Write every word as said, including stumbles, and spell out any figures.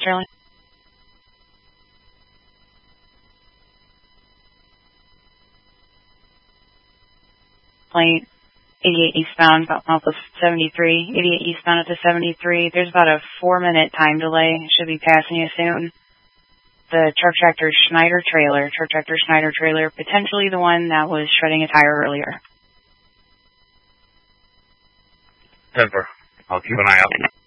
Sterling. Plane eighty-eight eastbound, about mouth of seventy-three. eighty-eight eastbound at the seventy-three. There's about a four-minute time delay. Should be passing you soon. The truck tractor Schneider trailer. Truck tractor Schneider trailer, potentially the one that was shredding a tire earlier. Denver. I'll keep an eye out.